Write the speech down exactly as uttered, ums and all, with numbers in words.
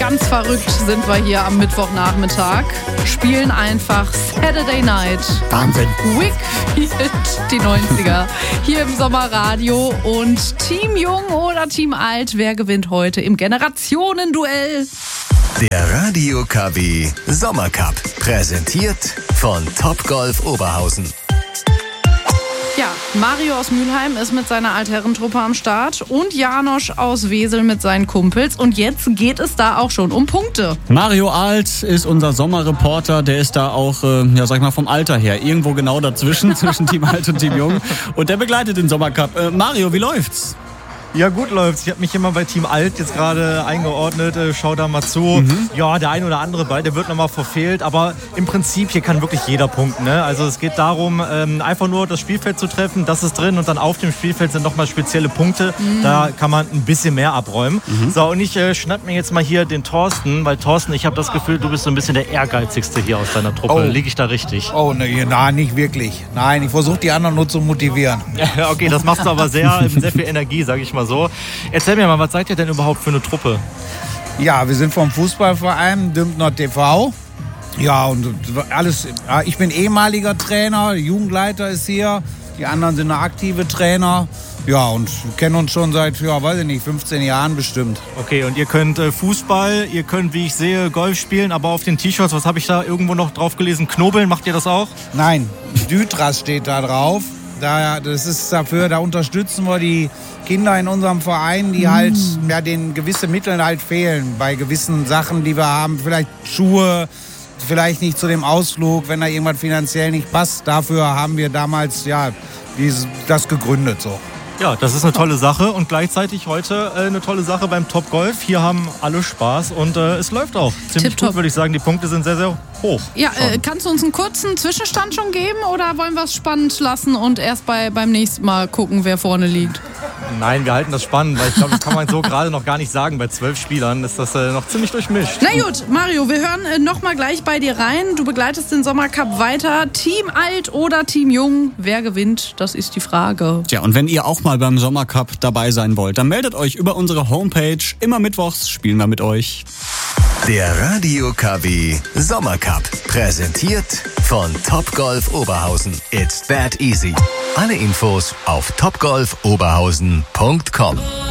Ganz verrückt sind wir hier am Mittwochnachmittag. Spielen einfach Saturday Night. Wahnsinn. Wakefield, die neunziger. Hier im Sommerradio. Und Team Jung oder Team Alt, wer gewinnt heute im Generationenduell? Der Radio K W Sommercup. Präsentiert von Topgolf Oberhausen. Ja, Mario aus Mülheim ist mit seiner Altherrentruppe am Start und Janosch aus Wesel mit seinen Kumpels. Und jetzt geht es da auch schon um Punkte. Mario Alt ist unser Sommerreporter. Der ist da auch, äh, ja, sag ich mal, vom Alter her irgendwo genau dazwischen, zwischen Team Alt und Team Jung. Und der begleitet den Sommercup. Äh, Mario, wie läuft's? Ja, gut läuft's. Ich habe mich immer bei Team Alt jetzt gerade eingeordnet. Schau da mal zu. Mhm. Ja, der ein oder andere Ball, der wird nochmal verfehlt. Aber im Prinzip, hier kann wirklich jeder punkten. Ne? Also es geht darum, ähm, einfach nur das Spielfeld zu treffen. Das ist drin. Und dann auf dem Spielfeld sind nochmal spezielle Punkte. Mhm. Da kann man ein bisschen mehr abräumen. Mhm. So, und ich äh, schnapp mir jetzt mal hier den Thorsten. Weil Thorsten, ich habe das Gefühl, du bist so ein bisschen der Ehrgeizigste hier aus deiner Truppe. Oh. Liege ich da richtig? Oh, ne, nein, nicht wirklich. Nein, ich versuche die anderen nur zu motivieren. Ja, okay, das machst du aber sehr, sehr viel Energie, sage ich mal so. Erzähl mir mal, was seid ihr denn überhaupt für eine Truppe? Ja, wir sind vom Fußballverein Dümpner T V. Ja, und alles. Ich bin ehemaliger Trainer, Jugendleiter ist hier. Die anderen sind aktive Trainer. Ja, und wir kennen uns schon seit, ja, weiß ich nicht, fünfzehn Jahren bestimmt. Okay, und ihr könnt äh, Fußball, ihr könnt, wie ich sehe, Golf spielen, aber auf den T-Shirts, was habe ich da irgendwo noch drauf gelesen? Knobeln, macht ihr das auch? Nein, Dütras steht da drauf. Da, das ist dafür, da unterstützen wir die Kinder in unserem Verein, die halt, ja, denen gewisse Mittel halt fehlen bei gewissen Sachen, die wir haben. Vielleicht Schuhe, vielleicht nicht zu dem Ausflug, wenn da irgendwas finanziell nicht passt. Dafür haben wir damals, ja, dieses, das gegründet so. Ja, das ist eine tolle Sache und gleichzeitig heute äh, eine tolle Sache beim Top Golf. Hier haben alle Spaß und äh, es läuft auch ziemlich Tipptopp. gut, würde ich sagen. Die Punkte sind sehr, sehr hoch. Ja, äh, kannst du uns einen kurzen Zwischenstand schon geben oder wollen wir es spannend lassen und erst bei, beim nächsten Mal gucken, wer vorne liegt? Nein, wir halten das spannend, weil ich glaube, das kann man so gerade noch gar nicht sagen. Bei zwölf Spielern ist das äh, noch ziemlich durchmischt. Na gut, Mario, wir hören äh, noch mal gleich bei dir rein. Du begleitest den Sommercup weiter. Team Alt oder Team Jung? Wer gewinnt? Das ist die Frage. Tja, und wenn ihr auch mal beim Sommercup dabei sein wollt, dann meldet euch über unsere Homepage. Immer mittwochs spielen wir mit euch. Der Radio K W Sommercup. Präsentiert von Topgolf Oberhausen. It's that easy. Alle Infos auf topgolf oberhausen punkt com.